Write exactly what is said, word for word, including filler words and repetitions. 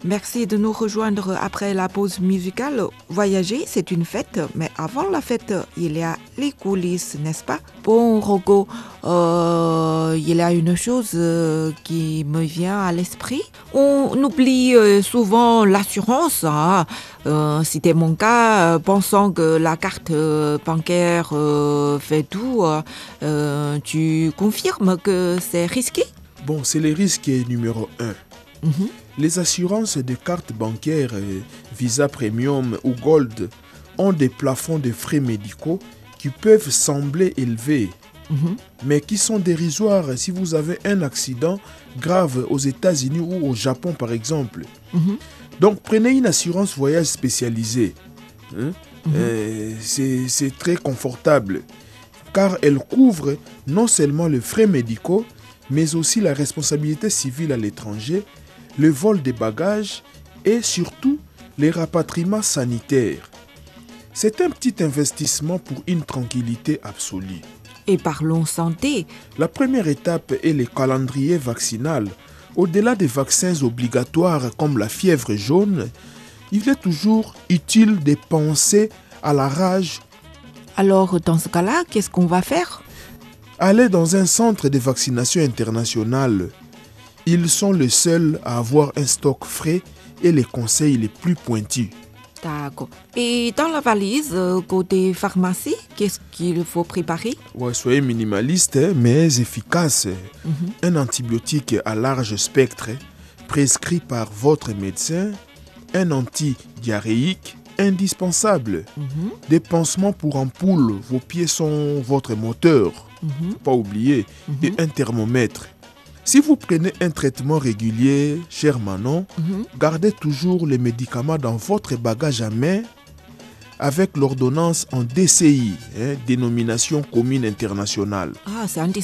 Merci de nous rejoindre après la pause musicale. Voyager, c'est une fête, mais avant la fête, il y a les coulisses, n'est-ce pas? Bon, Rocco, euh, il y a une chose euh, qui me vient à l'esprit. On oublie euh, souvent l'assurance. Hein. Euh, c'était mon cas, euh, pensant que la carte euh, bancaire euh, fait tout. Euh, tu confirmes que c'est risqué? Bon, c'est le risque numéro un. Mm-hmm. Les assurances de cartes bancaires euh, Visa Premium ou Gold ont des plafonds de frais médicaux qui peuvent sembler élevés, Mm-hmm. mais qui sont dérisoires si vous avez un accident grave aux États-Unis ou au Japon par exemple. Mm-hmm. Donc prenez une assurance voyage spécialisée. Hein? Mm-hmm. Euh, c'est, c'est très confortable car elle couvre non seulement les frais médicaux, mais aussi la responsabilité civile à l'étranger, le vol des bagages et surtout les rapatriements sanitaires. C'est un petit investissement pour une tranquillité absolue. Et parlons santé. La première étape est le calendrier vaccinal. Au-delà des vaccins obligatoires comme la fièvre jaune, il est toujours utile de penser à la rage. Alors, dans ce cas-là, qu'est-ce qu'on va faire? Allez dans un centre de vaccination international. Ils sont les seuls à avoir un stock frais et les conseils les plus pointus. D'accord. Et dans la valise, euh, côté pharmacie, qu'est-ce qu'il faut préparer? Ouais, soyez minimaliste, hein, mais efficace. Mhm. Un antibiotique à large spectre, prescrit par votre médecin. Un antidiarrhéique indispensable. Mhm. Des pansements pour ampoule. Vos pieds sont votre moteur. Mhm. Faut pas oublier. Mhm. Et un thermomètre. Si vous prenez un traitement régulier, cher Manon, Mhm. gardez toujours les médicaments dans votre bagage à main avec l'ordonnance en D C I, hein, dénomination commune internationale. Ah, c'est indispensable.